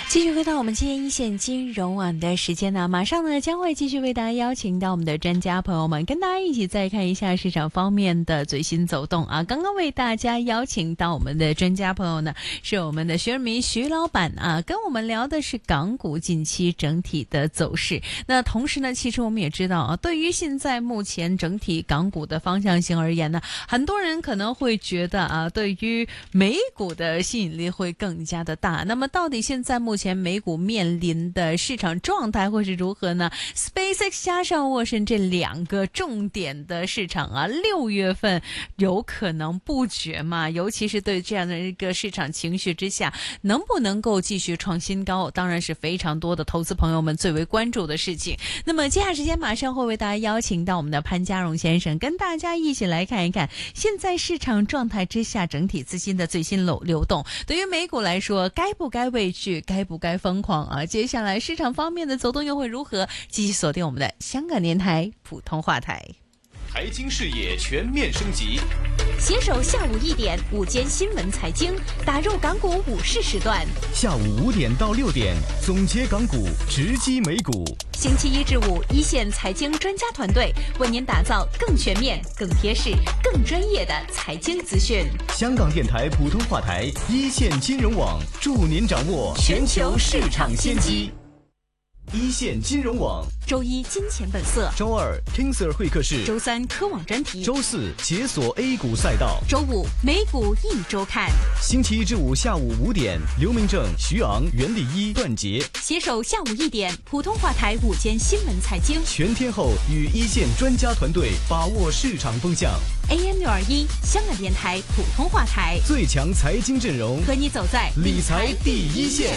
继续回到我们今天一线金融网的时间呢，马上呢将会继续为大家邀请到我们的专家朋友们，跟大家一起再看一下市场方面的最新走动啊。刚刚为大家邀请到我们的专家朋友呢，是我们的徐润民徐老板啊，跟我们聊的是港股近期整体的走势。那同时呢，其实我们也知道啊，对于现在目前整体港股的方向性而言呢，很多人可能会觉得啊，对于美股的吸引力会更加的大。那么到底现在目前美股面临的市场状态会是如何呢？ SpaceX 加上沃森这两个重点的市场啊，6月份有可能不绝嘛？尤其是对这样的一个市场情绪之下，能不能够继续创新高，当然是非常多的投资朋友们最为关注的事情。那么接下来时间马上会为大家邀请到我们的潘家荣先生，跟大家一起来看一看现在市场状态之下整体资金的最新流动。对于美股来说，该不该畏惧，该不该疯狂啊？接下来市场方面的走动又会如何？继续锁定我们的香港电台普通话台。 财经视野全面升级， 携手下午1点午间新闻财经，打入港股午市时段。 下午5点到6点，总结港股，直击美股。 星期1至5，一线财经专家团队为您打造更全面、更贴市、更专业的财经资讯。 香港电台普通话台，一线金融网，助您掌握全球市场先机。一线金融网， 周一金钱本色， 周二 King Sir 会客室， 周三科网专题， 周四解锁 A 股赛道， 周五美股一周看。 星期1至5下午5点，刘明正、徐昂、袁立一、段杰携手下午1点普通话台午间新闻财经， 全天候与一线专家团队把握市场风向。 AM621香港电台普通话台， 最强财经阵容， 和你走在理财第一线。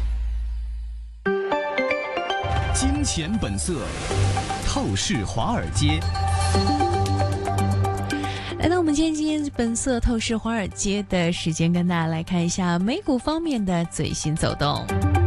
金钱本色，透视华尔街。 来到我们今天本色透视华尔街的时间，跟大家来看一下美股方面的最新走动。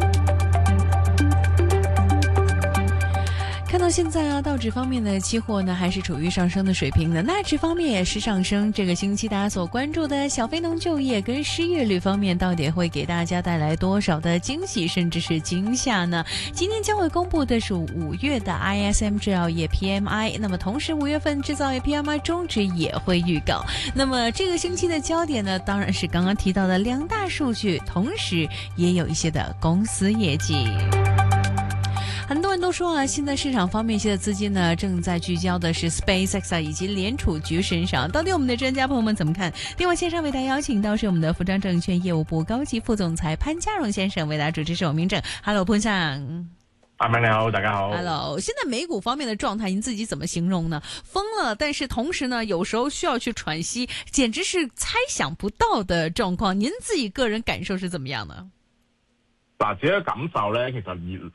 看到现在啊，道指方面的期货呢还是处于上升的水平的，纳指方面也是上升。这个星期大家所关注的小非农就业跟失业率方面，到底会给大家带来多少的惊喜甚至是惊吓呢？今天将会公布的是5月的 ISM 制造业 PMI， 那么同时5月份制造业 PMI 终值也会预告。那么这个星期的焦点呢，当然是刚刚提到的2大数据，同时也有一些的公司业绩。很多人都说啊，现在市场方面一些的资金呢，正在聚焦的是 SpaceX 啊以及联储局身上。到底我们的专家朋友们怎么看？电话线上为大家邀请到是我们的福昌证券业务部高级副总裁潘家荣先生，为大家主持首名正。Hello， 潘上。 阿明你好，大家好。 Hello， 现在美股方面的状态，您自己怎么形容呢？疯了，但是同时呢，有时候需要去喘息，简直是猜想不到的状况。您自己个人感受是怎么样呢？ 嗱，自己嘅感受咧，其實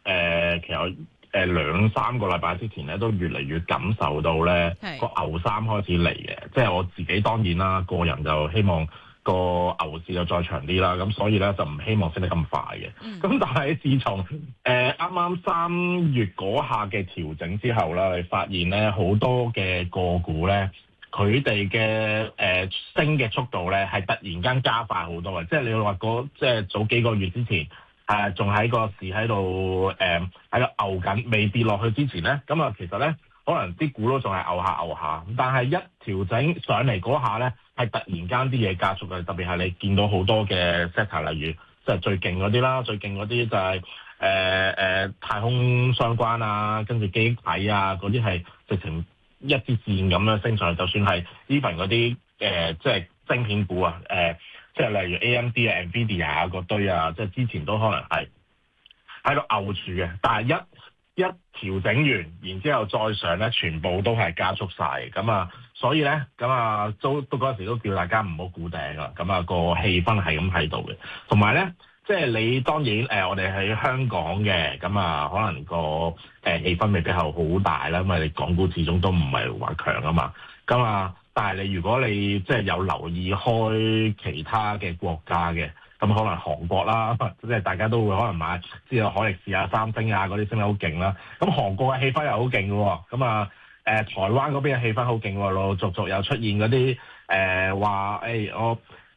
2-3個禮拜之前咧，都越嚟越感受到咧個牛三開始嚟嘅。即係我自己當然啦，個人就希望個牛市就再長啲啦。咁所以咧就唔希望升得咁快嘅。咁但係自從啱啱3月嗰下嘅調整之後啦，你發現咧好多嘅個股咧，佢哋嘅升嘅速度咧係突然間加快好多嘅。即係你話即係早幾個月之前。仲喺個市喺度喺度牛緊，未跌落去之前咧，咁啊其實咧可能啲股都仲係牛下，但係一調整上嚟嗰下咧，係突然間啲嘢加速嘅，特別係你見到好多嘅 sector， 例如即係最勁嗰啲啦，最勁嗰啲就係太空相關啊，跟住機體啊嗰啲係直情一支箭咁樣升上嚟，就算係 even 嗰啲即係晶片股啊即係例如 AMD 啊、NVIDIA 啊嗰堆啊，即係之前都可能係喺度牛住嘅，但係一調整完，然之後再上咧，全部都係加速晒。咁啊，所以咧，咁啊都嗰陣時都叫大家唔好估頂啦。咁啊個氣氛係咁喺度嘅，同埋咧，即係你當然我哋喺香港嘅，咁啊可能個氣氛未必係好大啦，因為你港股始終都唔係話強啊嘛。咁啊，但係如果你即係有留意開其他嘅國家嘅，咁可能韓國啦，即係大家都會可能買，知道海力士啊、三星啊嗰啲升得好勁啦。咁韓國嘅氣氛又好勁嘅喎，咁啊台灣嗰邊嘅氣氛好勁喎，陸陸續續又出現嗰啲話我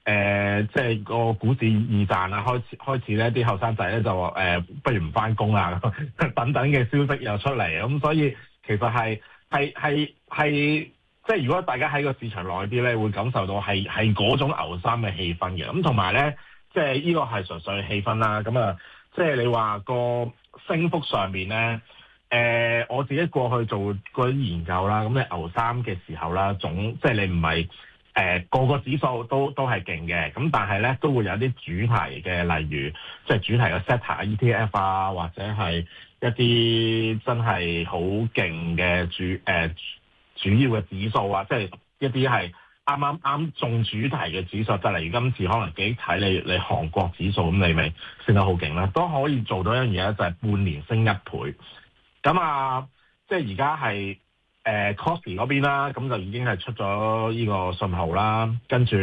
即係個股市易賺啊，開始咧啲後生仔咧就話不如唔返工啊等等嘅消息又出嚟，咁所以其實係即係如果大家喺個市場耐啲咧，會感受到係嗰種牛三嘅氣氛嘅。咁同埋咧，即係呢個係純粹氣氛啦。咁啊，即係你話個升幅上面咧，我自己過去做嗰啲研究啦，咁你牛三嘅時候啦，即係你唔係個指數都係勁嘅，咁但係咧都會有啲主題嘅，例如即係主題嘅 sector ETF 啊，或者係一啲真係好勁嘅主要嘅指數啊，即係一啲係啱中主題嘅指數，就例如今次可能幾睇你韓國指數，咁你咪升得好勁啦，都可以做到一樣嘢咧，就係半年升1倍。咁啊，即係而家係Kospi 嗰邊啦，咁就已經係出咗呢個信號啦，跟住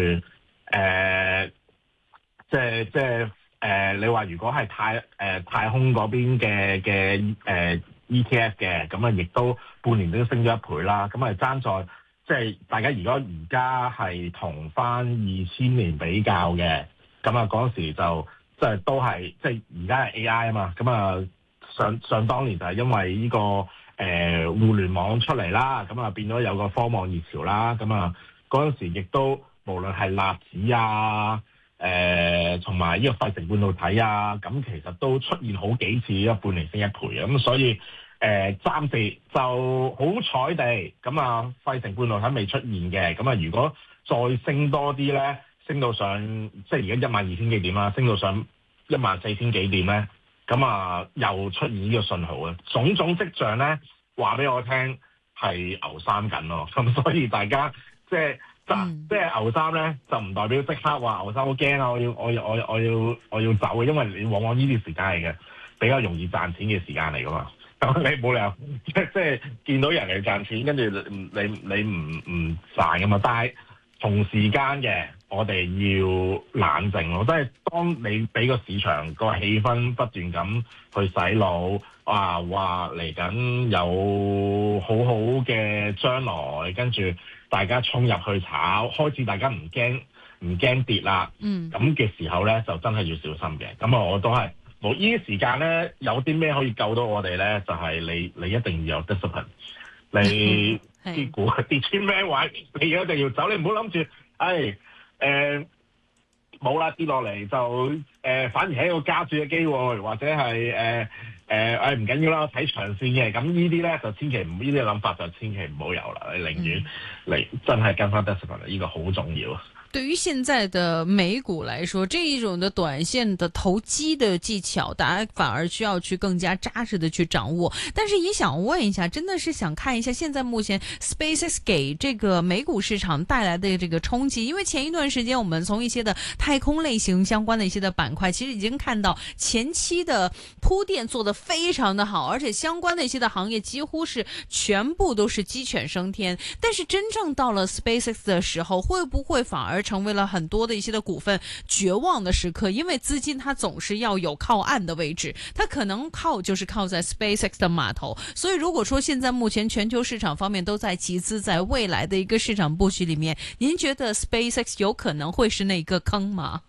你話如果係太空嗰邊嘅ETF 嘅，咁啊亦都半年都升咗1倍啦，咁啊爭在即係大家如果而家係同翻2000年比較嘅，咁啊嗰時就即係都係即係而家係 AI 啊嘛，咁啊想當年就係因為呢個互聯網出嚟啦，咁啊變咗有個科網熱潮啦，咁啊嗰陣時亦都無論係納指啊，同埋呢個費城半導體啊，咁其實都出現好幾次半年升1倍啊，咁所以暫時就好彩地，咁啊費城半導體未出現嘅，咁啊如果再升多啲咧，升到上即係而家12000幾點啦，升到上14000幾點咧，咁啊又出現呢個信號啊，種種跡象咧話俾我聽係牛三緊咯，咁所以大家即係牛三咧就唔代表即刻話牛三好驚啊！我要走嘅，因為你往往呢啲時間嚟嘅比較容易賺錢嘅時間嚟噶嘛，咁你冇理由即係見到人嚟賺錢，跟住你唔賺噶嘛，但係同時間嘅。我哋要冷靜咯，即係當你俾個市場個氣氛不斷咁去洗腦，話嚟緊有好好嘅將來，跟住大家衝入去炒，開始大家唔驚跌啦，咁嘅時候咧就真係要小心嘅。咁我都係冇呢啲時間咧，有啲咩可以救到我哋咧？就係你一定要有 discipline， 你啲股跌穿咩位，你一定要走，你唔好諗住冇啦，跌落嚟就反而係一個加注嘅機會，或者係唔緊要啦，睇長線嘅。咁呢啲咧就千祈唔，呢啲諗法就千祈唔好有啦。你寧願嚟真係跟翻 discipline， 呢個好重要。 對於現在的美股來說，這一種的短線的投機的技巧，大家反而需要去更加紮實的去掌握。但是也想問一下，真的是想看一下現在目前 SpaceX 給這個美股市場帶來的這個衝擊。因為前一段時間我們從一些的太空類型相關的一些的板塊，其實已經看到前期的鋪墊做得非常的好，而且相關的一些的行業幾乎是全部都是雞犬升天。但是真正到了 SpaceX 的時候，會不會反而成為了很多的一些的股份絕望的時刻？因為資金它總是要有靠岸的位置，它可能就是靠在 SpaceX 的碼頭。所以如果說現在目前全球市場方面都在集資在未來的一個市場布局裏面，您覺得 SpaceX 有可能會是那個坑嗎？